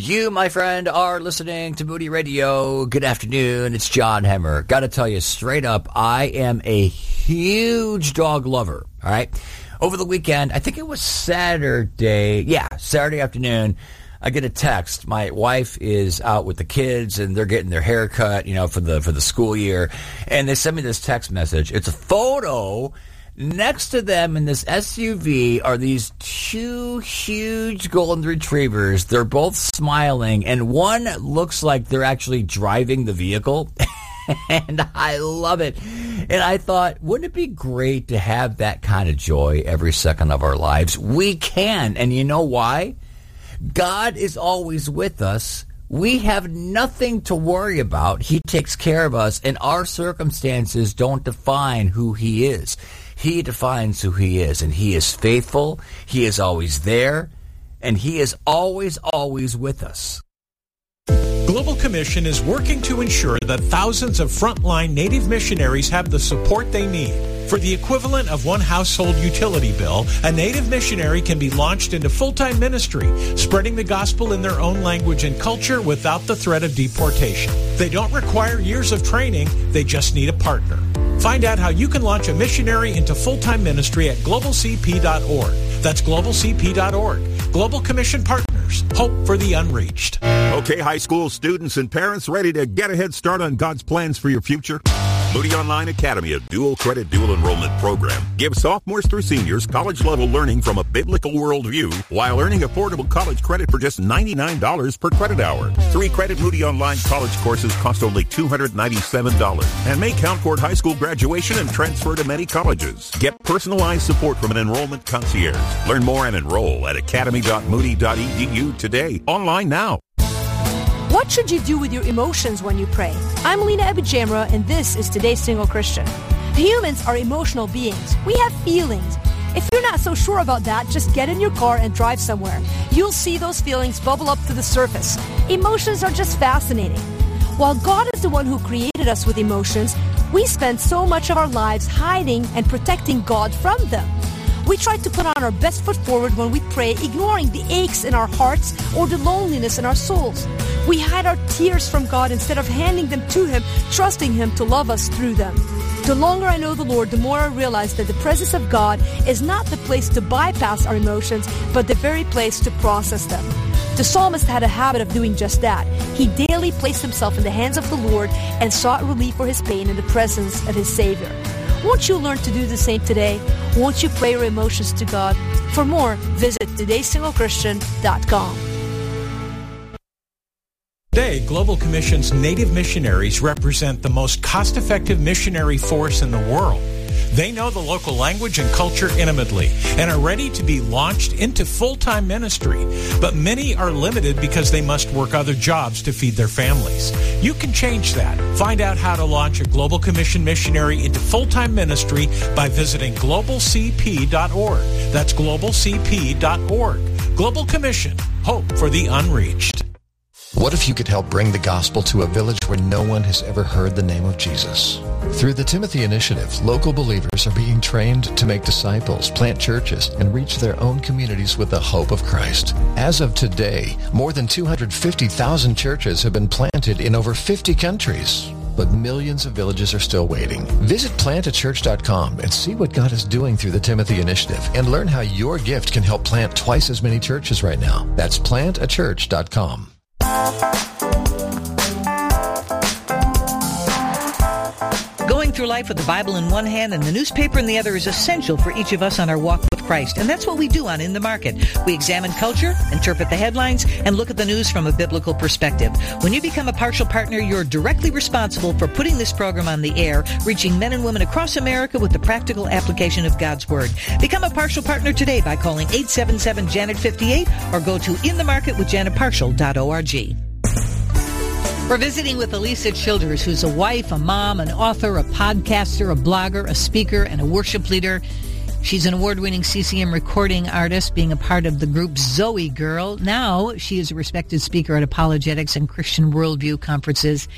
You, my friend, are listening to Moody Radio. Good afternoon. It's John Hemmer. Got to tell you straight up, I am a huge dog lover. All right. Over the weekend, I think it was Saturday. Yeah, Saturday afternoon, I get a text. My wife is out with the kids, and they're getting their hair cut, for the school year. And they send me this text message. It's a photo. Next to them in this SUV are these two huge golden retrievers. They're both smiling, and one looks like they're actually driving the vehicle. And I love it. And I thought, wouldn't it be great to have that kind of joy every second of our lives? We can. And you know why? God is always with us. We have nothing to worry about. He takes care of us, and our circumstances don't define who He is. He defines who He is, and He is faithful. He is always there, and He is always, always with us. Global Commission is working to ensure that thousands of frontline Native missionaries have the support they need. For the equivalent of one household utility bill, a Native missionary can be launched into full-time ministry, spreading the gospel in their own language and culture without the threat of deportation. They don't require years of training, they just need a partner. Find out how you can launch a missionary into full-time ministry at globalcp.org. That's globalcp.org. Global Commission Partners. Hope for the unreached. Okay, high school students and parents ready to get a head start on God's plans for your future? Moody Online Academy, a dual credit, dual enrollment program, gives sophomores through seniors college-level learning from a biblical worldview while earning affordable college credit for just $99 per credit hour. 3-credit Moody Online college courses cost only $297 and may count toward high school graduation and transfer to many colleges. Get personalized support from an enrollment concierge. Learn more and enroll at academy.moody.edu today. Online now. What should you do with your emotions when you pray? I'm Lena Abijamra, and this is Today's Single Christian. Humans are emotional beings. We have feelings. If you're not so sure about that, just get in your car and drive somewhere. You'll see those feelings bubble up to the surface. Emotions are just fascinating. While God is the one who created us with emotions, we spend so much of our lives hiding and protecting God from them. We try to put on our best foot forward when we pray, ignoring the aches in our hearts or the loneliness in our souls. We hide our tears from God instead of handing them to Him, trusting Him to love us through them. The longer I know the Lord, the more I realize that the presence of God is not the place to bypass our emotions, but the very place to process them. The psalmist had a habit of doing just that. He daily placed himself in the hands of the Lord and sought relief for his pain in the presence of his Savior. Won't you learn to do the same today? Won't you pray your emotions to God? For more, visit todayssinglechristian.com. Today, Global Commission's Native missionaries represent the most cost-effective missionary force in the world. They know the local language and culture intimately and are ready to be launched into full-time ministry. But many are limited because they must work other jobs to feed their families. You can change that. Find out how to launch a Global Commission missionary into full-time ministry by visiting globalcp.org. That's globalcp.org. Global Commission. Hope for the unreached. What if you could help bring the gospel to a village where no one has ever heard the name of Jesus? Through the Timothy Initiative, local believers are being trained to make disciples, plant churches, and reach their own communities with the hope of Christ. As of today, more than 250,000 churches have been planted in over 50 countries. But millions of villages are still waiting. Visit plantachurch.com and see what God is doing through the Timothy Initiative and learn how your gift can help plant twice as many churches right now. That's plantachurch.com. Going through life with the Bible in one hand and the newspaper in the other is essential for each of us on our walk with Christ. And that's what we do on In the Market. We examine culture, interpret the headlines, and look at the news from a biblical perspective. When you become a partial partner, you're directly responsible for putting this program on the air, reaching men and women across America with the practical application of God's Word. Become a partial partner today by calling 877-JANET-58 or go to inthemarketwithjanetpartial.org. We're visiting with Elisa Childers, who's a wife, a mom, an author, a podcaster, a blogger, a speaker, and a worship leader. She's an award-winning CCM recording artist, being a part of the group Zoe Girl. Now she is a respected speaker at apologetics and Christian worldview conferences.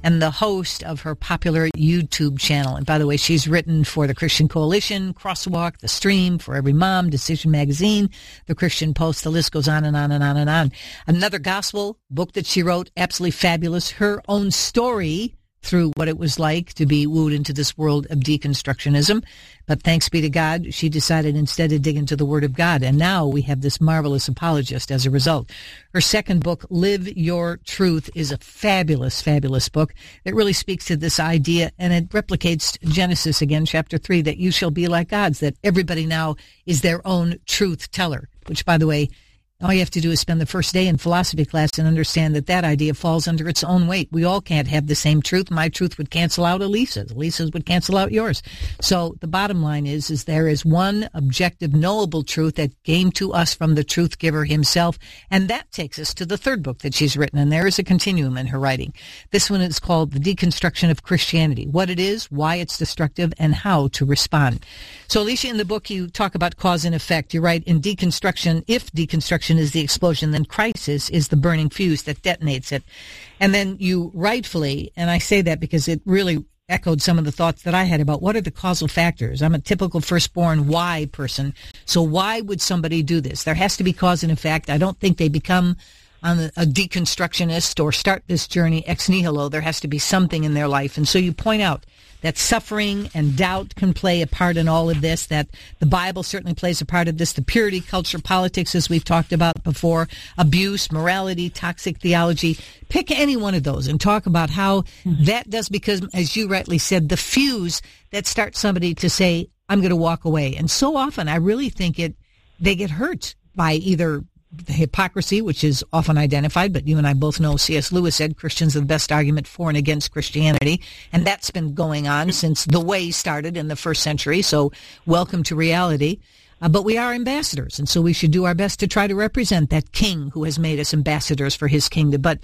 and the host of her popular YouTube channel. And by the way, she's written for the Christian Coalition, Crosswalk, The Stream, For Every Mom, Decision Magazine, The Christian Post. The list goes on and on and on and on. Another gospel book that she wrote, absolutely fabulous. Her own story through what it was like to be wooed into this world of deconstructionism. But thanks be to God, she decided instead to dig into the Word of God. And now we have this marvelous apologist as a result. Her second book, Live Your Truth, is a fabulous, fabulous book that really speaks to this idea, and it replicates Genesis again, chapter 3, that you shall be like gods, that everybody now is their own truth teller, which, by the way, all you have to do is spend the first day in philosophy class and understand that that idea falls under its own weight. We all can't have the same truth. My truth would cancel out Elisa's. Elisa's would cancel out yours. So the bottom line is there is one objective, knowable truth that came to us from the truth giver himself. And that takes us to the third book that she's written. And there is a continuum in her writing. This one is called The Deconstruction of Christianity. What it is, why it's destructive, and how to respond. So, Alicia, in the book, you talk about cause and effect. You write, in deconstruction, if deconstruction is the explosion, then crisis is the burning fuse that detonates it. And then you rightfully, and I say that because it really echoed some of the thoughts that I had about what are the causal factors. I'm a typical firstborn why person. So why would somebody do this? There has to be cause and effect. I don't think they become a deconstructionist or start this journey ex nihilo. There has to be something in their life. And so you point out that suffering and doubt can play a part in all of this, that the Bible certainly plays a part of this, the purity culture, politics, as we've talked about before, abuse, morality, toxic theology. Pick any one of those and talk about how that does become, as you rightly said, the fuse that starts somebody to say, I'm going to walk away. And so often I really think they get hurt by either the hypocrisy, which is often identified, but you and I both know C.S. Lewis said Christians are the best argument for and against Christianity, and that's been going on since the way started in the first century, so welcome to reality. But we are ambassadors, and so we should do our best to try to represent that king who has made us ambassadors for his kingdom. But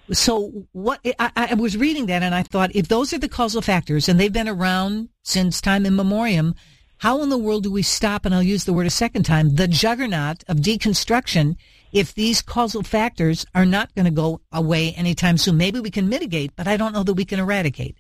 so what I was reading that, and I thought, if those are the causal factors, and they've been around since time immemorial, how in the world do we stop, and I'll use the word a second time, the juggernaut of deconstruction if these causal factors are not going to go away anytime soon? Maybe we can mitigate, but I don't know that we can eradicate.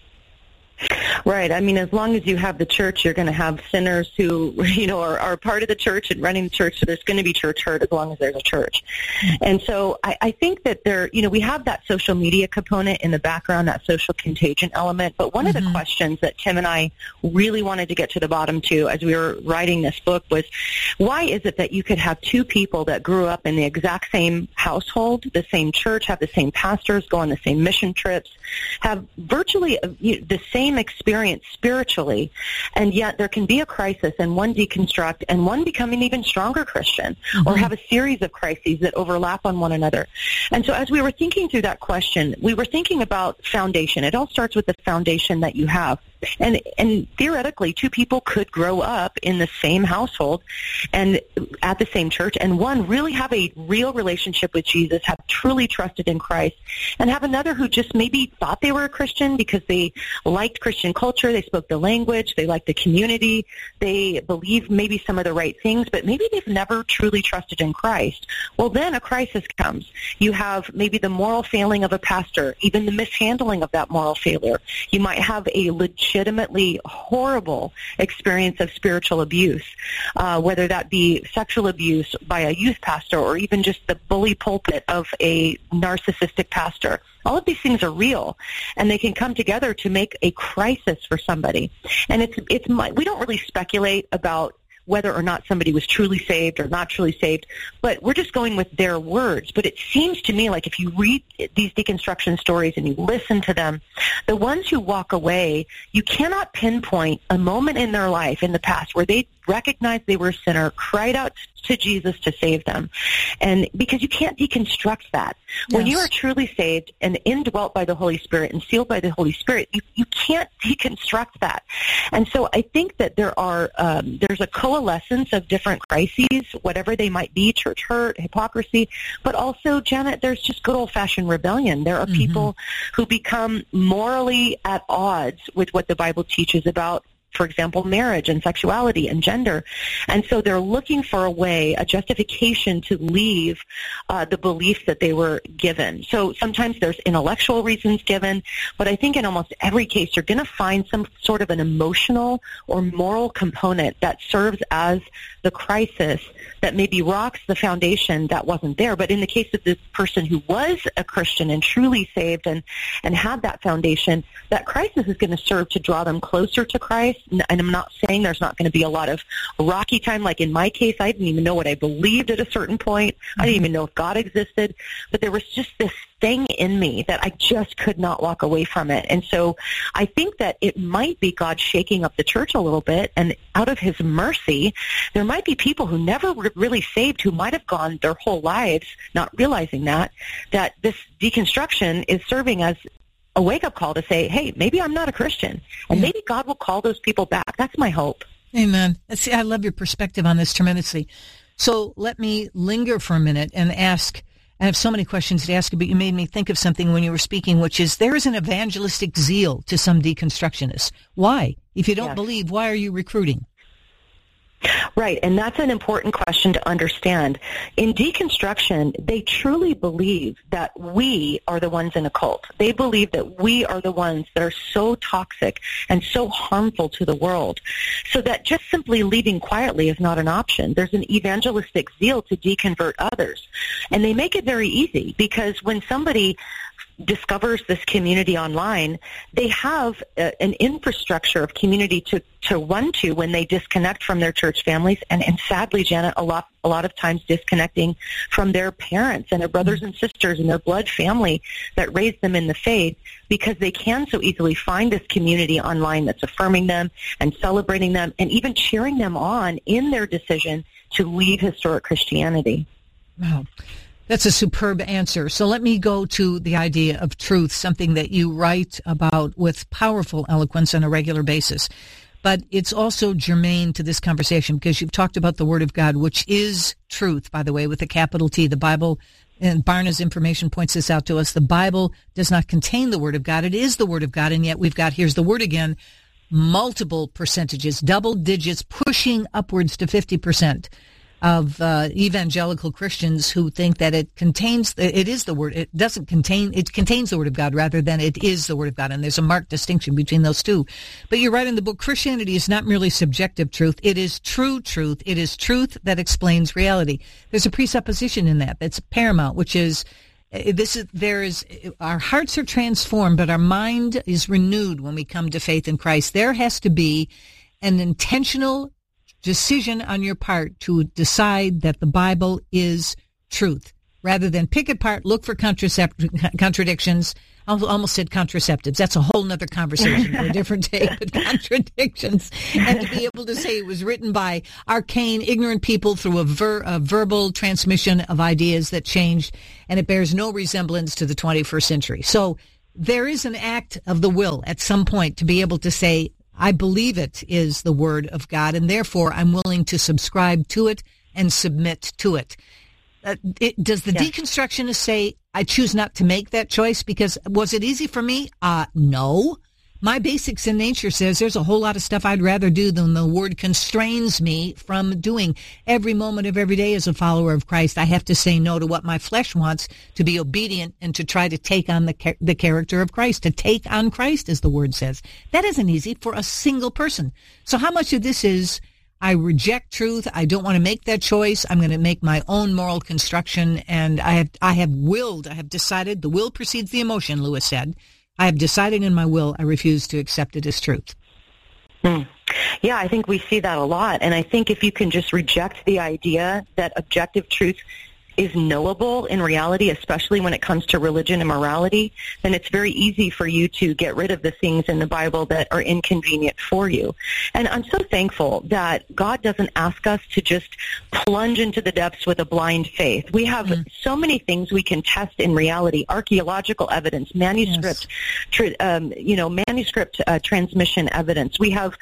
Right. I mean, as long as you have the church, you're going to have sinners who, are part of the church and running the church. So there's going to be church hurt as long as there's a church. And so I think that we have that social media component in the background, that social contagion element. But one of the questions that Tim and I really wanted to get to the bottom to as we were writing this book was, why is it that you could have two people that grew up in the exact same household, the same church, have the same pastors, go on the same mission trips, have virtually the same experience spiritually, and yet there can be a crisis and one deconstruct and one become an even stronger Christian, or have a series of crises that overlap on one another. And so as we were thinking through that question, we were thinking about foundation. It all starts with the foundation that you have. And theoretically, two people could grow up in the same household and at the same church, and one really have a real relationship with Jesus, have truly trusted in Christ, and have another who just maybe thought they were a Christian because they liked Christian culture, they spoke the language, they liked the community, they believed maybe some of the right things, but maybe they've never truly trusted in Christ. Well, then a crisis comes. You have maybe the moral failing of a pastor, even the mishandling of that moral failure. You might have a legitimately horrible experience of spiritual abuse, whether that be sexual abuse by a youth pastor or even just the bully pulpit of a narcissistic pastor. All of these things are real, and they can come together to make a crisis for somebody. And we don't really speculate about whether or not somebody was truly saved or not truly saved, but we're just going with their words. But it seems to me like if you read these deconstruction stories and you listen to them, the ones who walk away, you cannot pinpoint a moment in their life in the past where they recognized they were a sinner, cried out to Jesus to save them. And because you can't deconstruct that. Yes. When you are truly saved and indwelt by the Holy Spirit and sealed by the Holy Spirit, you can't deconstruct that. And so I think that there's a coalescence of different crises, whatever they might be, church hurt, hypocrisy, but also, Janet, there's just good old-fashioned rebellion. There are people who become morally at odds with what the Bible teaches about for example, marriage and sexuality and gender. And so they're looking for a way, a justification to leave the beliefs that they were given. So sometimes there's intellectual reasons given, but I think in almost every case you're going to find some sort of an emotional or moral component that serves as the crisis that maybe rocks the foundation that wasn't there. But in the case of this person who was a Christian and truly saved and had that foundation, that crisis is going to serve to draw them closer to Christ. And I'm not saying there's not going to be a lot of rocky time. Like in my case, I didn't even know what I believed at a certain point. I didn't even know if God existed. But there was just this thing in me that I just could not walk away from it. And so I think that it might be God shaking up the church a little bit, and out of his mercy, there might be people who never were really saved, who might have gone their whole lives not realizing that this deconstruction is serving as a wake-up call to say, hey, maybe I'm not a Christian, and maybe God will call those people back. That's my hope. Amen. See, I love your perspective on this tremendously. So let me linger for a minute and ask, I have so many questions to ask you, but you made me think of something when you were speaking, which is there is an evangelistic zeal to some deconstructionists. Why? If you don't believe, why are you recruiting? Right, and that's an important question to understand. In deconstruction, they truly believe that we are the ones in a cult. They believe that we are the ones that are so toxic and so harmful to the world, so that just simply leaving quietly is not an option. There's an evangelistic zeal to deconvert others, and they make it very easy, because when somebody discovers this community online, they have an infrastructure of community to run to when they disconnect from their church families, and sadly, Janet, a lot of times disconnecting from their parents and their brothers and sisters and their blood family that raised them in the faith, because they can so easily find this community online that's affirming them and celebrating them and even cheering them on in their decision to leave historic Christianity. Wow. That's a superb answer. So let me go to the idea of truth, something that you write about with powerful eloquence on a regular basis. But it's also germane to this conversation because you've talked about the Word of God, which is truth, by the way, with a capital T. The Bible, and Barna's information points this out to us, the Bible does not contain the Word of God. It is the Word of God, and yet we've got, here's the word again, multiple percentages, double digits, pushing upwards to 50%. Of evangelical Christians who think that it contains the Word of God rather than it is the Word of God. And there's a marked distinction between those two. But you're right in the book, Christianity is not merely subjective truth. It is true truth. It is truth that explains reality. There's a presupposition in that that's paramount, which is, our hearts are transformed, but our mind is renewed when we come to faith in Christ. There has to be an intentional decision on your part to decide that the Bible is truth, rather than pick it apart, look for contradictions. I almost said contraceptives. That's a whole nother conversation for a different day, but contradictions. And to be able to say it was written by arcane, ignorant people through a verbal transmission of ideas that changed, and it bears no resemblance to the 21st century. So there is an act of the will at some point to be able to say, I believe it is the Word of God, and therefore I'm willing to subscribe to it and submit to it. Does the deconstructionist say, I choose not to make that choice? Because was it easy for me? No. My basics in nature says there's a whole lot of stuff I'd rather do than the Word constrains me from doing. Every moment of every day as a follower of Christ, I have to say no to what my flesh wants, to be obedient and to try to take on the character of Christ, to take on Christ, as the Word says. That isn't easy for a single person. So how much of this is, I reject truth, I don't want to make that choice, I'm going to make my own moral construction, and I have decided, the will precedes the emotion, Lewis said. I have decided in my will I refuse to accept it as truth. Yeah, I think we see that a lot. And I think if you can just reject the idea that objective truth is knowable in reality, especially when it comes to religion and morality, then it's very easy for you to get rid of the things in the Bible that are inconvenient for you. And I'm so thankful that God doesn't ask us to just plunge into the depths with a blind faith. We have so many things we can test in reality: archaeological evidence, manuscript, transmission evidence. We have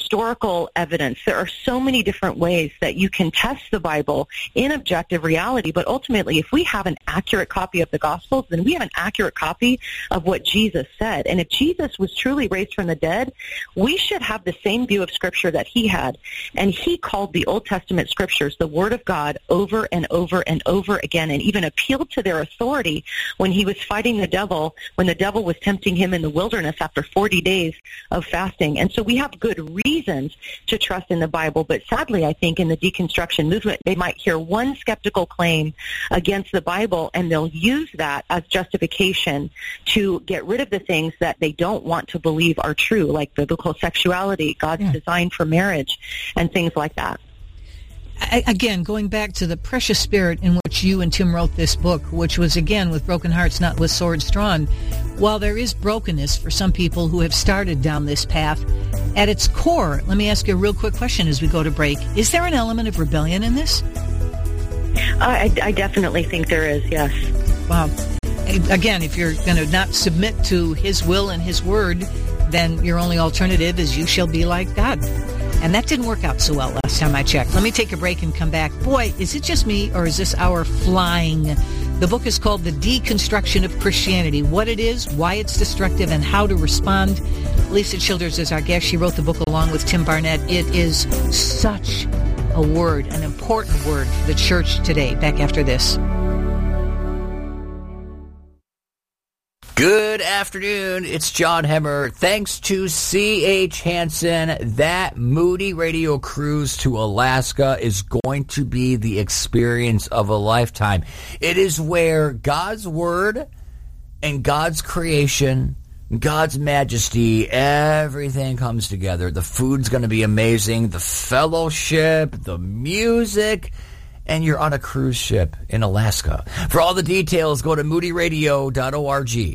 historical evidence. There are so many different ways that you can test the Bible in objective reality authority, but ultimately, if we have an accurate copy of the Gospels, then we have an accurate copy of what Jesus said. And if Jesus was truly raised from the dead, we should have the same view of Scripture that he had. And he called the Old Testament Scriptures the Word of God over and over and over again, and even appealed to their authority when he was fighting the devil, when the devil was tempting him in the wilderness after 40 days of fasting. And so we have good reasons to trust in the Bible, but sadly, I think in the deconstruction movement, they might hear one skeptical claim against the Bible, and they'll use that as justification to get rid of the things that they don't want to believe are true, like biblical sexuality, God's design for marriage, and things like that. Again, going back to the precious spirit in which you and Tim wrote this book, which was, again, with broken hearts, not with swords drawn. While there is brokenness for some people who have started down this path, at its core, let me ask you a real quick question as we go to break. Is there an element of rebellion in this? I definitely think there is, yes. Wow. Again, if you're going to not submit to his will and his word, then your only alternative is you shall be like God. And that didn't work out so well last time I checked. Let me take a break and come back. Boy, is it just me or is this hour flying? The book is called The Deconstruction of Christianity, what it is, why it's destructive, and how to respond. Lisa Childers is our guest. She wrote the book along with Tim Barnett. It is such a word, an important word for the church today. Back after this. Good afternoon. It's John Hemmer. Thanks to C.H. Hansen, that Moody Radio cruise to Alaska is going to be the experience of a lifetime. It is where God's Word and God's creation, God's majesty, everything comes together. The food's going to be amazing. The fellowship, the music, and you're on a cruise ship in Alaska. For all the details, go to moodyradio.org.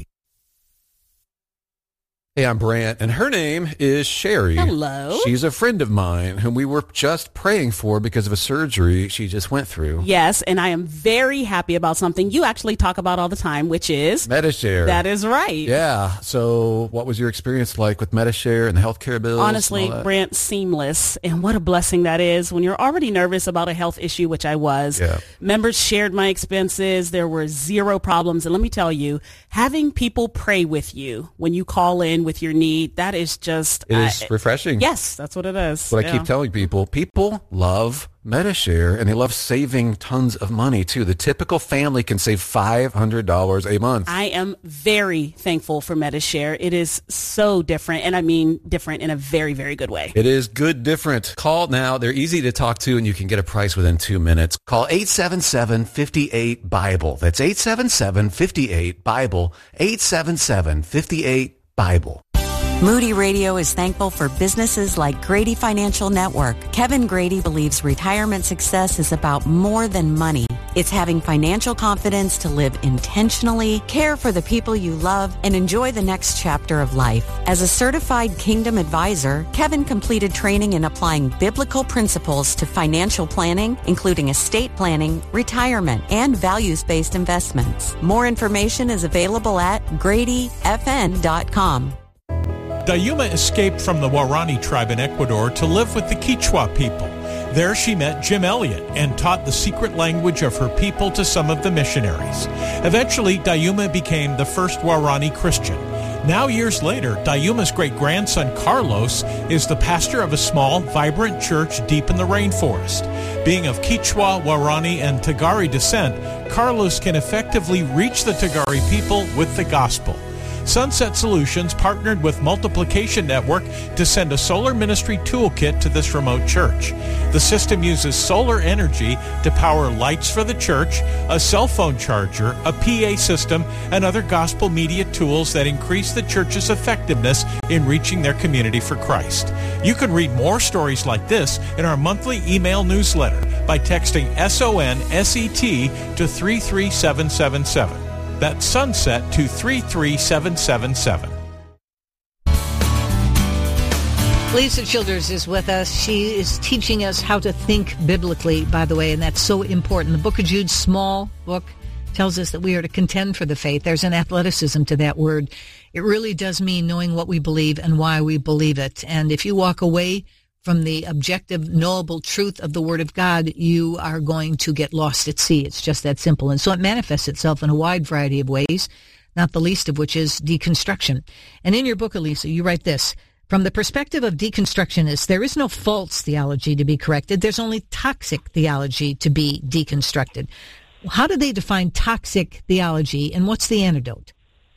Hey, I'm Brant, and her name is Sherry. Hello. She's a friend of mine whom we were just praying for because of a surgery she just went through. Yes, and I am very happy about something you actually talk about all the time, which is Medi-Share. That is right. Yeah. So what was your experience like with Medi-Share and the healthcare bills? Honestly, Brant, seamless. And what a blessing that is when you're already nervous about a health issue, which I was. Yeah. Members shared my expenses. There were zero problems. And let me tell you, having people pray with you when you call in with your need, that is just... It is refreshing. Yes, that's what it is. What I keep telling people. People love Medi-Share, and they love saving tons of money, too. The typical family can save $500 a month. I am very thankful for Medi-Share. It is so different, and I mean different in a very, very good way. It is good different. Call now. They're easy to talk to, and you can get a price within 2 minutes. Call 877-58-BIBLE. That's 877-58-BIBLE. 877-58-BIBLE. Moody Radio is thankful for businesses like Grady Financial Network. Kevin Grady believes retirement success is about more than money. It's having financial confidence to live intentionally, care for the people you love, and enjoy the next chapter of life. As a certified Kingdom advisor, Kevin completed training in applying biblical principles to financial planning, including estate planning, retirement, and values-based investments. More information is available at GradyFN.com. Dayuma escaped from the Waorani tribe in Ecuador to live with the Quechua people. There she met Jim Elliot and taught the secret language of her people to some of the missionaries. Eventually, Dayuma became the first Waorani Christian. Now, years later, Dayuma's great-grandson Carlos is the pastor of a small, vibrant church deep in the rainforest. Being of Quechua, Waorani, and Tagari descent, Carlos can effectively reach the Tagari people with the gospel. Sunset Solutions partnered with Multiplication Network to send a solar ministry toolkit to this remote church. The system uses solar energy to power lights for the church, a cell phone charger, a PA system, and other gospel media tools that increase the church's effectiveness in reaching their community for Christ. You can read more stories like this in our monthly email newsletter by texting SONSET to 33777. That's Sunset to 33777. Lisa Childers is with us. She is teaching us how to think biblically, by the way, and that's so important. The Book of Jude, small book, tells us that we are to contend for the faith. There's an athleticism to that word. It really does mean knowing what we believe and why we believe it. And if you walk away from the objective, knowable truth of the Word of God, you are going to get lost at sea. It's just that simple. And so it manifests itself in a wide variety of ways, not the least of which is deconstruction. And in your book, Elisa, you write this: from the perspective of deconstructionists, there is no false theology to be corrected. There's only toxic theology to be deconstructed. How do they define toxic theology, and what's the antidote?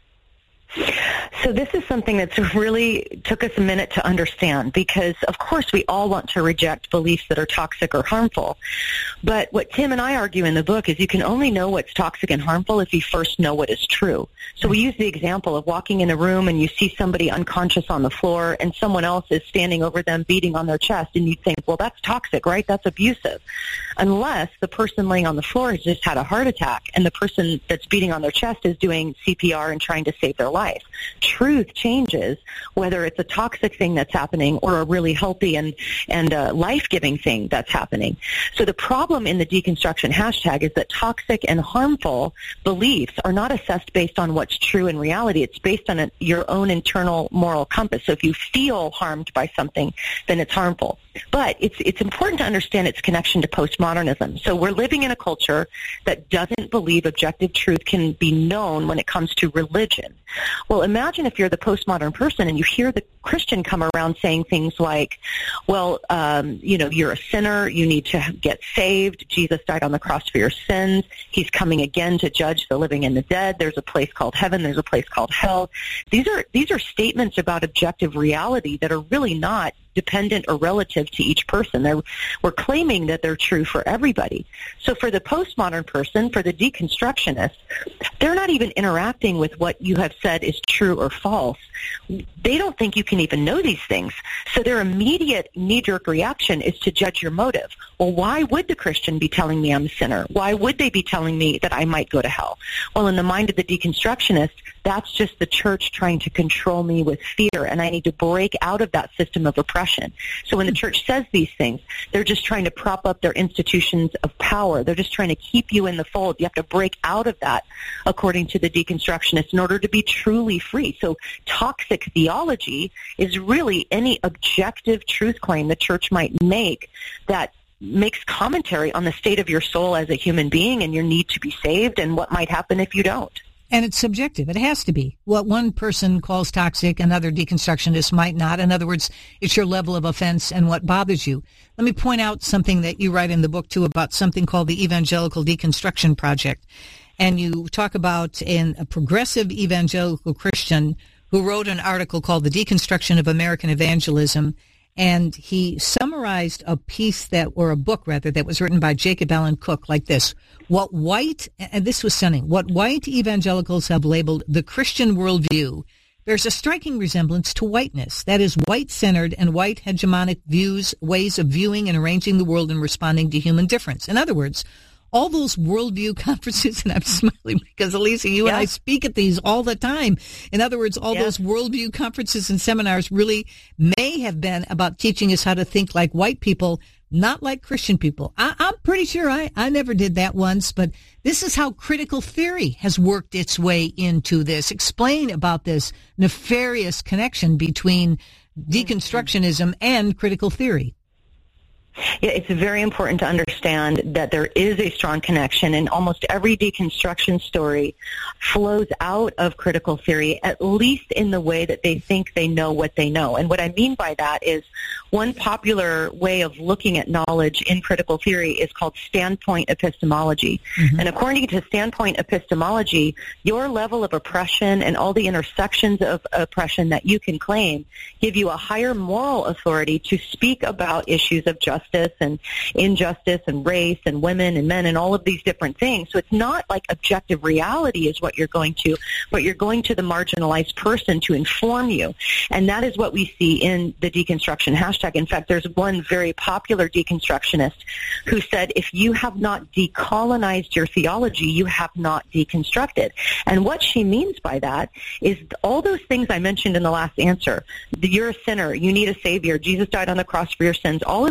So this is something that's really took us a minute to understand, because of course we all want to reject beliefs that are toxic or harmful. But what Tim and I argue in the book is you can only know what's toxic and harmful if you first know what is true. So we use the example of walking in a room and you see somebody unconscious on the floor and someone else is standing over them beating on their chest, and you think, well, that's toxic, right? That's abusive. Unless the person laying on the floor has just had a heart attack and the person that's beating on their chest is doing CPR and trying to save their life. Truth changes whether it's a toxic thing that's happening or a really healthy and life-giving thing that's happening. So the problem in the deconstruction hashtag is that toxic and harmful beliefs are not assessed based on what's true in reality. It's based on your own internal moral compass. So if you feel harmed by something, then it's harmful. But it's important to understand its connection to postmodernism. So we're living in a culture that doesn't believe objective truth can be known when it comes to religion. Well, imagine if you're the postmodern person and you hear the Christian come around saying things like, well, you're a sinner, you need to get saved, Jesus died on the cross for your sins, he's coming again to judge the living and the dead, there's a place called heaven, there's a place called hell. These are statements about objective reality that are really not dependent or relative to each person. We're claiming that they're true for everybody. So for the postmodern person, for the deconstructionist, they're not even interacting with what you have said is true or false. They don't think you can even know these things. So their immediate knee-jerk reaction is to judge your motive. Well, why would the Christian be telling me I'm a sinner? Why would they be telling me that I might go to hell? Well, in the mind of the deconstructionist, that's just the church trying to control me with fear, and I need to break out of that system of oppression. So when the church says these things, they're just trying to prop up their institutions of power. They're just trying to keep you in the fold. You have to break out of that, according to the deconstructionists, in order to be truly free. So toxic theology is really any objective truth claim the church might make that makes commentary on the state of your soul as a human being and your need to be saved and what might happen if you don't. And it's subjective. It has to be. What one person calls toxic, another deconstructionist might not. In other words, it's your level of offense and what bothers you. Let me point out something that you write in the book, too, about something called the Evangelical Deconstruction Project. And you talk about a progressive evangelical Christian who wrote an article called The Deconstruction of American Evangelism. And he summarized a book that was written by Jacob Allen Cook like this. And this was stunning, what white evangelicals have labeled the Christian worldview bears a striking resemblance to whiteness. That is, white-centered and white hegemonic ways of viewing and arranging the world and responding to human difference. In other words, all those worldview conferences, and I'm smiling because, Elisa, you and I speak at these all the time. In other words, all those worldview conferences and seminars really may have been about teaching us how to think like white people, not like Christian people. I'm pretty sure I never did that once, but this is how critical theory has worked its way into this. Explain about this nefarious connection between deconstructionism and critical theory. Yeah, it's very important to understand that there is a strong connection, and almost every deconstruction story flows out of critical theory, at least in the way that they think they know what they know. And what I mean by that is one popular way of looking at knowledge in critical theory is called standpoint epistemology. Mm-hmm. And according to standpoint epistemology, your level of oppression and all the intersections of oppression that you can claim give you a higher moral authority to speak about issues of justice and injustice and race and women and men and all of these different things. So it's not like objective reality is what you're going to, but you're going to the marginalized person to inform you. And that is what we see in the deconstruction hashtag. In fact, there's one very popular deconstructionist who said, if you have not decolonized your theology, you have not deconstructed. And what she means by that is all those things I mentioned in the last answer. You're a sinner. You need a savior. Jesus died on the cross for your sins. All of these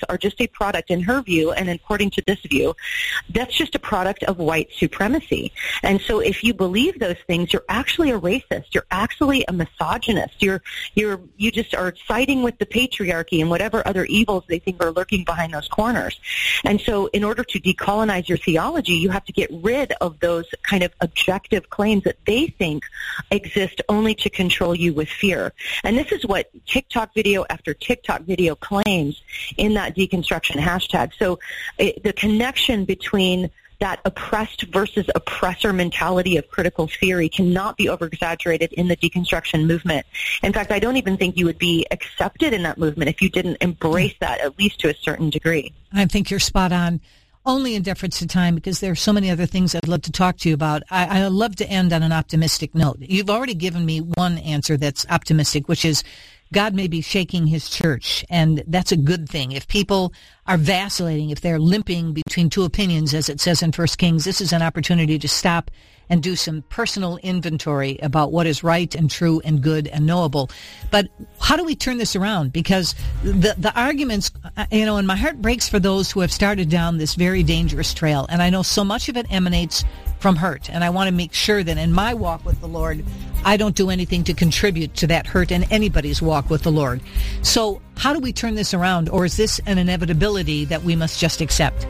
are just a product, in her view, and according to this view, that's just a product of white supremacy. And so if you believe those things, you're actually a racist. You're actually a misogynist. You just are siding with the patriarchy and whatever other evils they think are lurking behind those corners. And so in order to decolonize your theology, you have to get rid of those kind of objective claims that they think exist only to control you with fear. And this is what TikTok video after TikTok video claims in that deconstruction hashtag. So the connection between that oppressed versus oppressor mentality of critical theory cannot be over-exaggerated in the deconstruction movement. In fact, I don't even think you would be accepted in that movement if you didn't embrace that, at least to a certain degree. I think you're spot on. Only in deference to time, because there are so many other things I'd love to talk to you about. I love to end on an optimistic note. You've already given me one answer that's optimistic, which is God may be shaking his church, and that's a good thing. If people are vacillating, if they're limping between two opinions, as it says in 1 Kings, this is an opportunity to stop and do some personal inventory about what is right and true and good and knowable. But how do we turn this around? Because the arguments, and my heart breaks for those who have started down this very dangerous trail. And I know so much of it emanates from hurt. And I want to make sure that in my walk with the Lord, I don't do anything to contribute to that hurt in anybody's walk with the Lord. So how do we turn this around? Or is this an inevitability that we must just accept?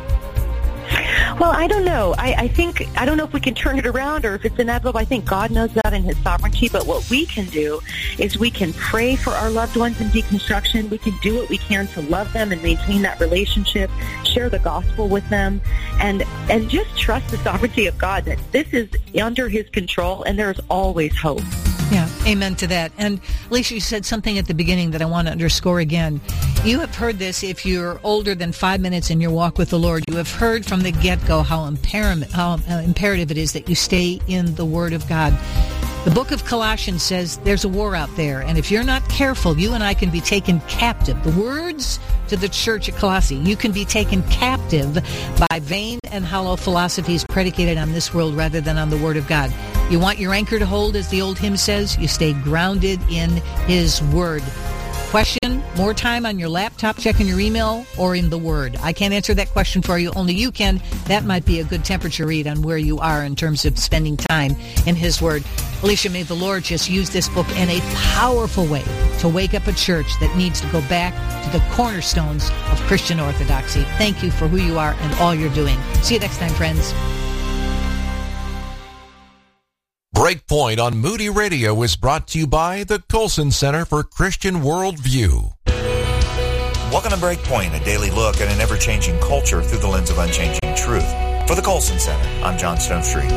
Well, I don't know. I don't know if we can turn it around or if it's inevitable. I think God knows that in his sovereignty. But what we can do is we can pray for our loved ones in deconstruction. We can do what we can to love them and maintain that relationship, share the gospel with them, and just trust the sovereignty of God, that this is under his control and there's always hope. Yeah, amen to that. And Alicia, you said something at the beginning that I want to underscore again. You have heard this if you're older than 5 minutes in your walk with the Lord. You have heard from the get-go how imperative it is that you stay in the Word of God. The book of Colossians says there's a war out there, and if you're not careful, you and I can be taken captive. The words to the church at Colossae, you can be taken captive by vain and hollow philosophies predicated on this world rather than on the Word of God. You want your anchor to hold, as the old hymn says, you stay grounded in his Word. Question, more time on your laptop checking your email or in the Word? I can't answer that question for you. Only you can. That might be a good temperature read on where you are in terms of spending time in his Word. Alicia, may the Lord just use this book in a powerful way to wake up a church that needs to go back to the cornerstones of Christian orthodoxy. Thank you for who you are and all you're doing. See you next time, friends. Breakpoint on Moody Radio is brought to you by the Colson Center for Christian Worldview. Welcome to Breakpoint, a daily look at an ever-changing culture through the lens of unchanging truth. For the Colson Center, I'm John Stonestreet.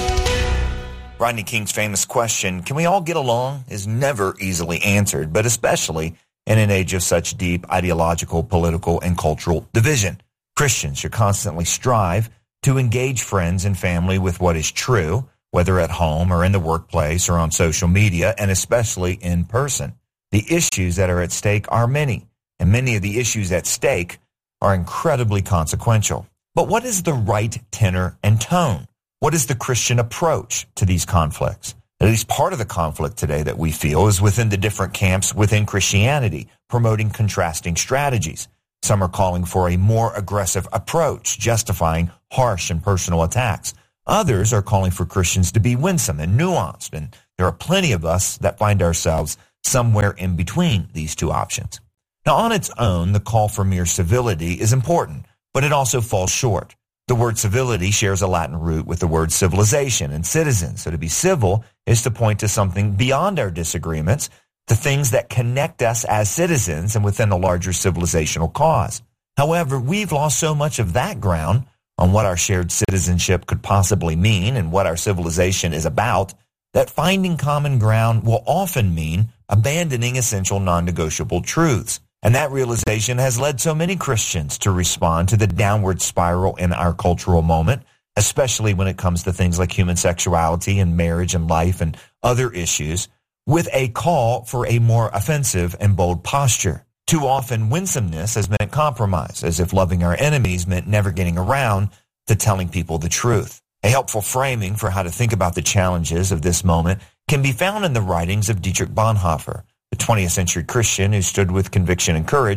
Rodney King's famous question, can we all get along, is never easily answered, but especially in an age of such deep ideological, political, and cultural division. Christians should constantly strive to engage friends and family with what is true, whether at home or in the workplace or on social media, and especially in person. The issues that are at stake are many, and many of the issues at stake are incredibly consequential. But what is the right tenor and tone? What is the Christian approach to these conflicts? At least part of the conflict today that we feel is within the different camps within Christianity, promoting contrasting strategies. Some are calling for a more aggressive approach, justifying harsh and personal attacks. Others are calling for Christians to be winsome and nuanced, and there are plenty of us that find ourselves somewhere in between these two options. Now, on its own, the call for mere civility is important, but it also falls short. The word civility shares a Latin root with the word civilization and citizen, so to be civil is to point to something beyond our disagreements, to things that connect us as citizens and within a larger civilizational cause. However, we've lost so much of that ground on what our shared citizenship could possibly mean and what our civilization is about, that finding common ground will often mean abandoning essential non-negotiable truths. And that realization has led so many Christians to respond to the downward spiral in our cultural moment, especially when it comes to things like human sexuality and marriage and life and other issues, with a call for a more offensive and bold posture. Too often, winsomeness has meant compromise, as if loving our enemies meant never getting around to telling people the truth. A helpful framing for how to think about the challenges of this moment can be found in the writings of Dietrich Bonhoeffer, the 20th century Christian who stood with conviction and courage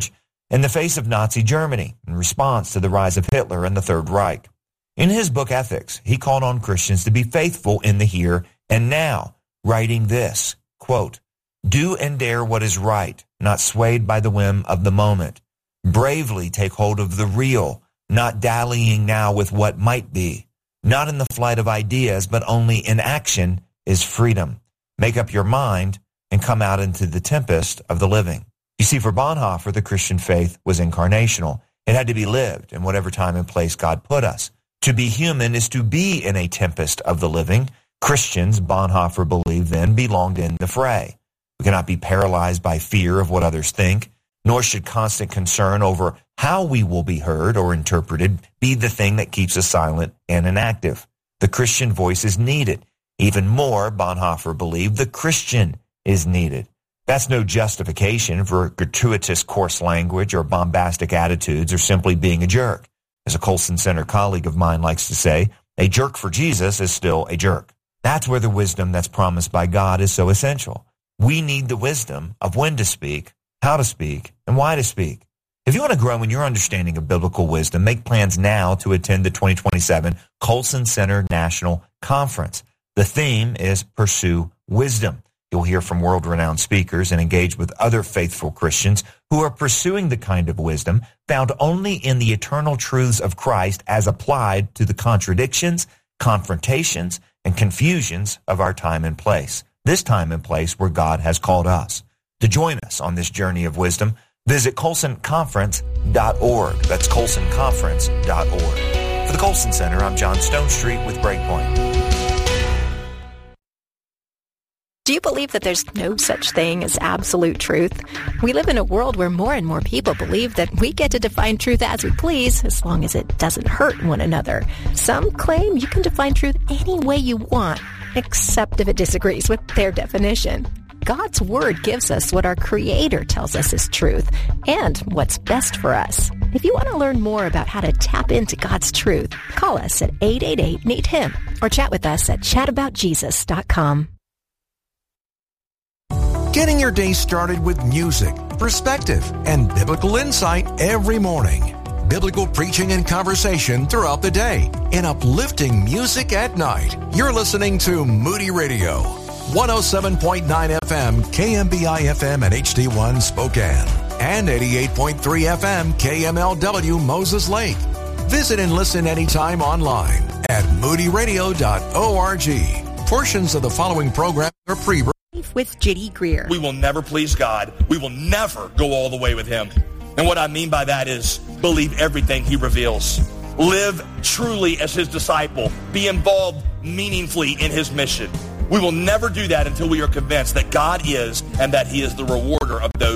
in the face of Nazi Germany in response to the rise of Hitler and the Third Reich. In his book Ethics, he called on Christians to be faithful in the here and now, writing this, quote, "Do and dare what is right, not swayed by the whim of the moment. Bravely take hold of the real, not dallying now with what might be. Not in the flight of ideas, but only in action is freedom. Make up your mind and come out into the tempest of the living." You see, for Bonhoeffer, the Christian faith was incarnational. It had to be lived in whatever time and place God put us. To be human is to be in a tempest of the living. Christians, Bonhoeffer believed then, belonged in the fray. We cannot be paralyzed by fear of what others think, nor should constant concern over how we will be heard or interpreted be the thing that keeps us silent and inactive. The Christian voice is needed. Even more, Bonhoeffer believed, the Christian is needed. That's no justification for gratuitous coarse language or bombastic attitudes or simply being a jerk. As a Colson Center colleague of mine likes to say, a jerk for Jesus is still a jerk. That's where the wisdom that's promised by God is so essential. We need the wisdom of when to speak, how to speak, and why to speak. If you want to grow in your understanding of biblical wisdom, make plans now to attend the 2027 Colson Center National Conference. The theme is Pursue Wisdom. You'll hear from world-renowned speakers and engage with other faithful Christians who are pursuing the kind of wisdom found only in the eternal truths of Christ as applied to the contradictions, confrontations, and confusions of our time and place. This time and place where God has called us. To join us on this journey of wisdom, visit colsonconference.org. That's colsonconference.org. For the Colson Center, I'm John Stonestreet with Breakpoint. Do you believe that there's no such thing as absolute truth? We live in a world where more and more people believe that we get to define truth as we please, as long as it doesn't hurt one another. Some claim you can define truth any way you want, except if it disagrees with their definition. God's Word gives us what our Creator tells us is truth and what's best for us. If you want to learn more about how to tap into God's truth, call us at 888-NEED-HIM or chat with us at chataboutjesus.com. Getting your day started with music, perspective, and biblical insight every morning. Biblical preaching and conversation throughout the day, and uplifting music at night. You're listening to Moody Radio, 107.9 FM, KMBI FM and HD1 Spokane, and 88.3 FM, KMLW Moses Lake. Visit and listen anytime online at moodyradio.org. Portions of the following program are pre-recorded. With J.D. Greer. We will never please God. We will never go all the way with Him. And what I mean by that is believe everything He reveals. Live truly as His disciple. Be involved meaningfully in His mission. We will never do that until we are convinced that God is and that He is the rewarder of those